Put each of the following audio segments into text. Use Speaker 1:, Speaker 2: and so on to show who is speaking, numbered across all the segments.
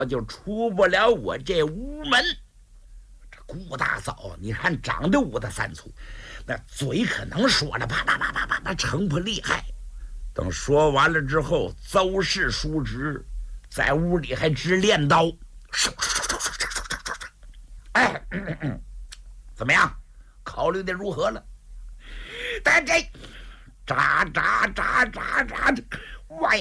Speaker 1: 就出不了我这屋门。这顾大嫂，你看长得五大三粗，那嘴可能说了啪啪啪啪啪啪，成不厉害。等说完了之后，邹氏叔侄在屋里还直练刀。哎，怎么样？考虑的如何了？但这喳喳喳喳喳，哇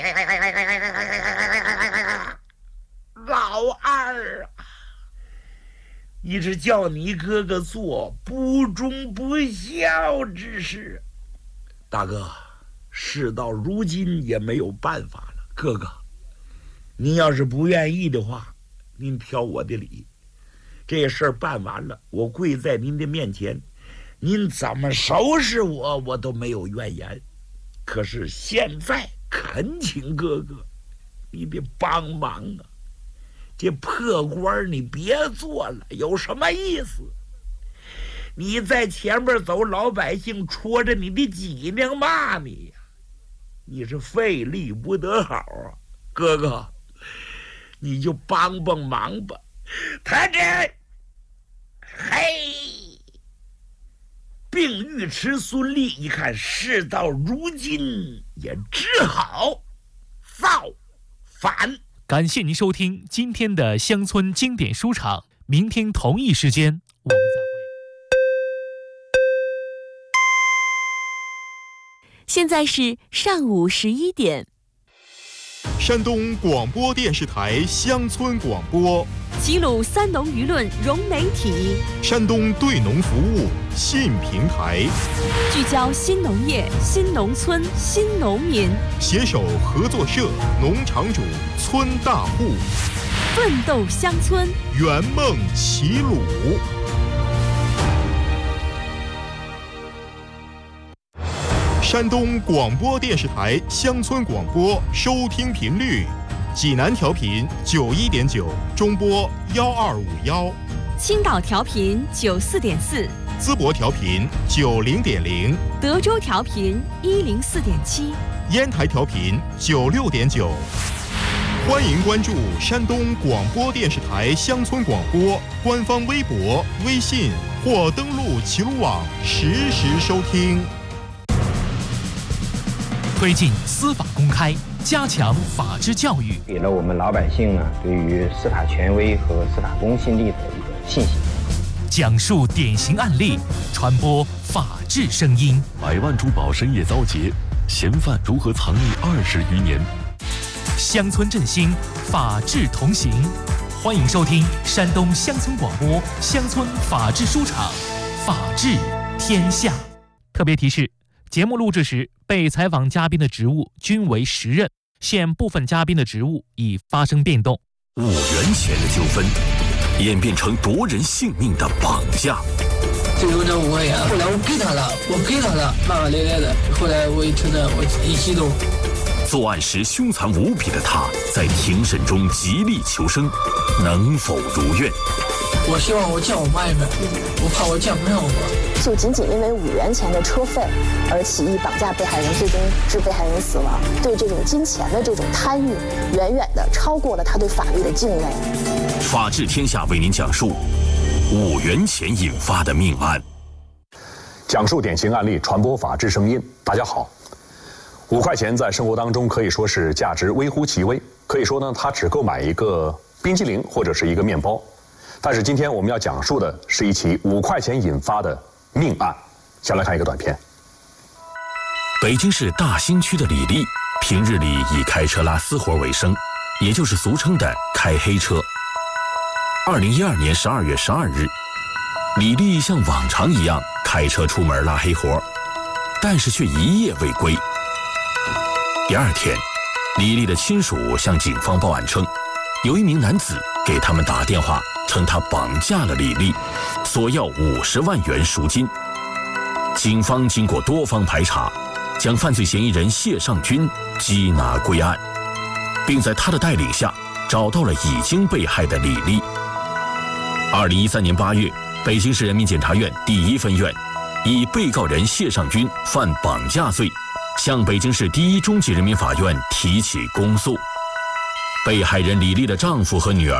Speaker 1: 呀！老二啊，你是叫你哥哥做不忠不孝之事。大哥，事到如今也没有办法了。哥哥，您要是不愿意的话，您挑我的理。这事儿办完了，我跪在您的面前，您怎么收拾我，我都没有怨言。可是现在恳请哥哥，你得帮忙啊！这破官你别做了，有什么意思？你在前面走，老百姓戳着你的脊梁骂你呀，你是费力不得好啊！哥哥，你就帮帮忙吧。他这病愈迟，孙俪一看事到如今，也只好造反。
Speaker 2: 感谢您收听今天的乡村经典书场，明天同一时间我们再会。
Speaker 3: 现在是上午11点。
Speaker 4: 山东广播电视台乡村广播，
Speaker 3: 齐鲁三农舆论融媒体，
Speaker 4: 山东对农服务信平台，
Speaker 3: 聚焦新农业、新农村、新农民，
Speaker 4: 携手合作社、农场主、村大户，
Speaker 3: 奋斗乡村，
Speaker 4: 圆梦齐鲁。山东广播电视台乡村广播收听频率：济南调频91.9，中波1251；
Speaker 3: 青岛调频94.4，
Speaker 4: 淄博调频90.0，
Speaker 3: 德州调频104.7，
Speaker 4: 烟台调频96.9。欢迎关注山东广播电视台乡村广播官方微博、微信或登录齐鲁网实时收听。
Speaker 2: 推进司法公开，加强法治教育，
Speaker 5: 给了我们老百姓呢对于司法权威和司法公信力的一个信心。
Speaker 2: 讲述典型案例，传播法治声音。
Speaker 6: 百万珠宝深夜遭劫，嫌犯如何藏匿20余年？
Speaker 2: 乡村振兴，法治同行。欢迎收听山东乡村广播乡村法治书场，法治天下。特别提示：节目录制时，被采访嘉宾的职务均为实任，现部分嘉宾的职务已发生变动。
Speaker 6: 5元钱的纠纷演变成夺人性命的绑架。
Speaker 7: 就有这5块钱，后来我给他了，骂骂咧咧的。后来我一听着，我一激动。
Speaker 6: 作案时凶残无比的他，在庭审中极力求生，能否如愿？
Speaker 7: 我希望我见我妈一面，我怕我见不上我。
Speaker 8: 就仅因为5元钱的车费而起义绑架被害人，最终致被害人死亡，对这种金钱的这种贪欲，远远的超过了他对法律的敬畏。
Speaker 6: 法治天下为您讲述5元钱引发的命案，
Speaker 9: 讲述典型案例，传播法治声音。大家好，5块钱在生活当中可以说是价值微乎其微，可以说呢，它只够买一个冰激凌或者是一个面包。但是今天我们要讲述的是一起5块钱引发的命案。先来看一个短片。
Speaker 6: 北京市大兴区的李丽，平日里以开车拉私活为生，也就是俗称的开黑车。2012年12月12日，李丽像往常一样开车出门拉黑活，但是却一夜未归。第2天，李丽的亲属向警方报案称，有一名男子给他们打电话，称他绑架了李丽，索要50万元赎金。警方经过多方排查，将犯罪嫌疑人谢尚军缉拿归案，并在他的带领下找到了已经被害的李丽。2013年8月，北京市人民检察院第1分院以被告人谢尚军犯绑架罪，向北京市第1中级人民法院提起公诉。 被害人李丽的丈夫和女儿